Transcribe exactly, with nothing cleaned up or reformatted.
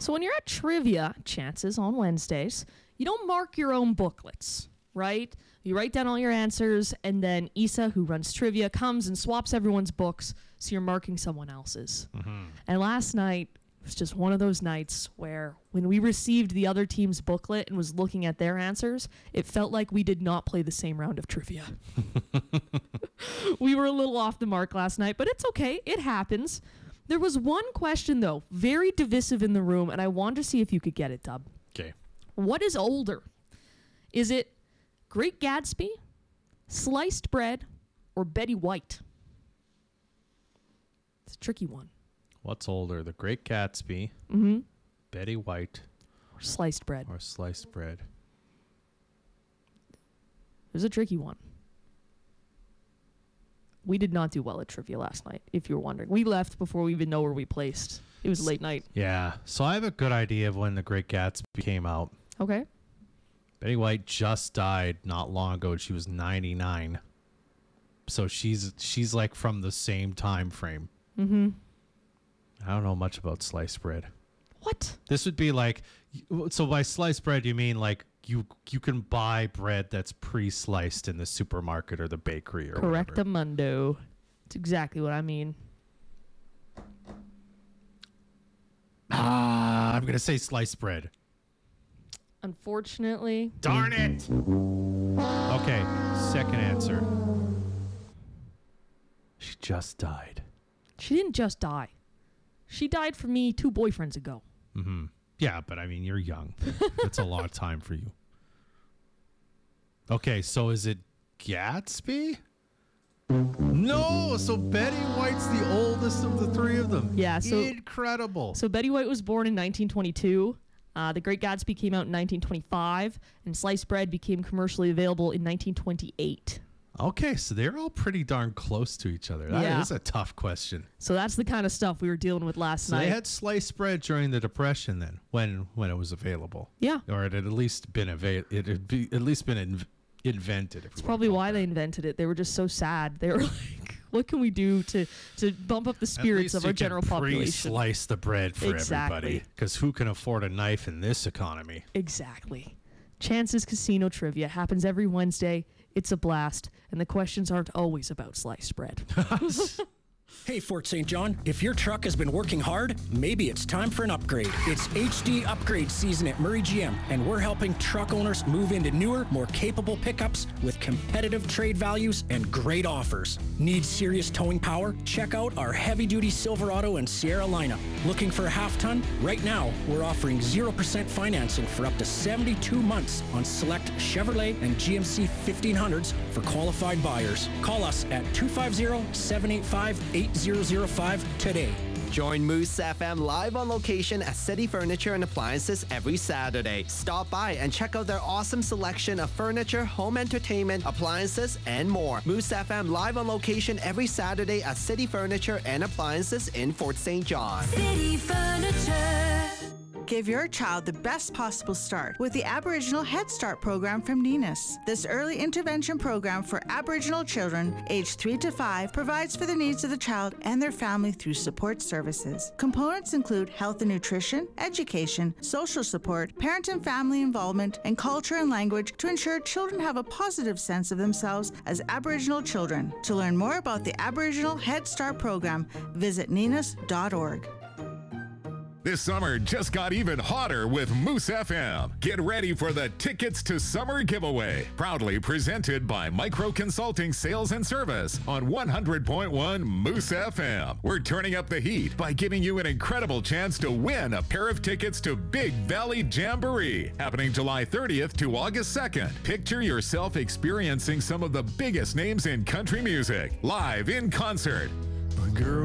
So when you're at trivia chances on Wednesdays, you don't mark your own booklets, right? You write down all your answers, and then Isa, who runs trivia, comes and swaps everyone's books, so you're marking someone else's. Mm-hmm. And last night was just one of those nights where when we received the other team's booklet and was looking at their answers, it felt like we did not play the same round of trivia. We were a little off the mark last night, but it's okay. It happens. There was one question, though, very divisive in the room, and I wanted to see if you could get it, Dub. Okay. What is older? Is it Great Gatsby, Sliced Bread, or Betty White? It's a tricky one. What's older, The Great Gatsby, Mm-hmm. Betty White, Or Sliced Bread? or sliced bread? It was a tricky one. We did not do well at trivia last night, if you were wondering. We left before we even know where we placed. It was late night. Yeah. So I have a good idea of when The Great Gatsby came out. Okay. Betty White just died not long ago. She was ninety-nine. So she's she's like from the same time frame. Mm-hmm. I don't know much about sliced bread. What? This would be like, so by sliced bread, you mean like you you can buy bread that's pre-sliced in the supermarket or the bakery or whatever. Correctamundo. That's exactly what I mean. Ah, I'm going to say sliced bread. Unfortunately. Darn it. Okay, second answer. She just died. She didn't just die. She died from me two boyfriends ago. Mm-hmm. Yeah, but I mean, you're young. That's a long time for you. Okay, so is it Gatsby? No, so Betty White's the oldest of the three of them. Yeah, so incredible. So Betty White was born in nineteen twenty-two. Uh, The Great Gatsby came out in nineteen twenty-five, and sliced bread became commercially available in nineteen twenty-eight. Okay, so they're all pretty darn close to each other. That Yeah. is a tough question. So that's the kind of stuff we were dealing with last So night. they had sliced bread during the Depression then, when when it was available. Yeah. Or it had at least been ava- it had be, at least been in, invented. If It's probably why they invented it. They were just so sad. They were like, what can we do to, to bump up the spirits of our general population? Pre-slice the bread for Exactly. everybody, because who can afford a knife in this economy? Exactly. Chances Casino Trivia happens every Wednesday. It's a blast, and the questions aren't always about sliced bread. Hey, Fort Saint John, if your truck has been working hard, maybe it's time for an upgrade. It's H D upgrade season at Murray G M, and we're helping truck owners move into newer, more capable pickups with competitive trade values and great offers. Need serious towing power? Check out our heavy-duty Silverado and Sierra lineup. Looking for a half-ton? Right now, we're offering zero percent financing for up to seventy-two months on select Chevrolet and G M C fifteen hundreds for qualified buyers. Call us at two five zero, seven eight five, eight zero zero five today. Join Moose F M live on location at City Furniture and Appliances every Saturday. Stop by and check out their awesome selection of furniture, home entertainment, appliances, and more. Moose F M live on location every Saturday at City Furniture and Appliances in Fort Saint John. City Furniture. Give your child the best possible start with the Aboriginal Head Start program from NINAS. This early intervention program for Aboriginal children aged three to five provides for the needs of the child and their family through support services. Components include health and nutrition, education, social support, parent and family involvement, and culture and language to ensure children have a positive sense of themselves as Aboriginal children. To learn more about the Aboriginal Head Start program, visit ninas dot org. This summer just got even hotter with Moose F M. Get ready for the Tickets to Summer giveaway. Proudly presented by Micro Consulting Sales and Service on one hundred point one Moose F M. We're turning up the heat by giving you an incredible chance to win a pair of tickets to Big Valley Jamboree, happening July thirtieth to August second. Picture yourself experiencing some of the biggest names in country music, live in concert. Girl.